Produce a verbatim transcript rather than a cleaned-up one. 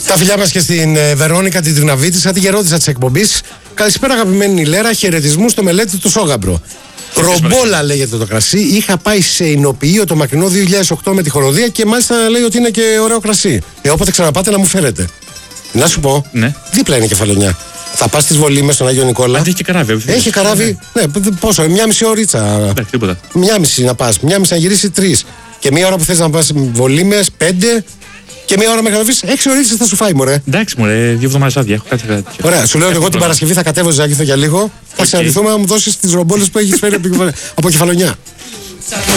Τα φιλιά μας και στην ε, Βερόνικα την Τριναβίτισσα, τη γερόντισσα της εκπομπής. Καλησπέρα αγαπημένη Λέρα, χαιρετισμού στο μελέτη του Σόγαμπρο. Ρομπόλα λέγεται το κρασί. Είχα πάει σε εινοποιείο το μακρινό δύο χιλιάδες οκτώ με τη χοροδία και μάλιστα λέει ότι είναι και ωραίο κρασί. Ε, όποτε ξαναπάτε να μου φέρετε. Να σου πω, ναι. δίπλα είναι η Κεφαλονιά. Θα πας στις Βολήμες στον Άγιο Νικόλα. Αντί έχει καράβι. Έχει καράβι, ναι, ναι πόσο, μια μισή ωρίτσα. Ναι, τίποτα. Μια μισή να πας, μια μισή να γυρίσει τρεις. Και μια ώρα που θες να πας Βολήμες, πέντε. Και μια ώρα μέχρι να βρεις έξι ωρίτσες θα σου φάει, μωρέ. Εντάξει, μωρέ, δύο εβδομάδες άδεια. Έχω κάτι τέτοιο. Ωραία, σου λέω εγώ την Παρασκευή θα κατέβω Ζάκηθο για λίγο. Θα συναντηθούμε να μου δώσεις τις ρομπόλες που έχεις φέρει από Κεφαλονιά.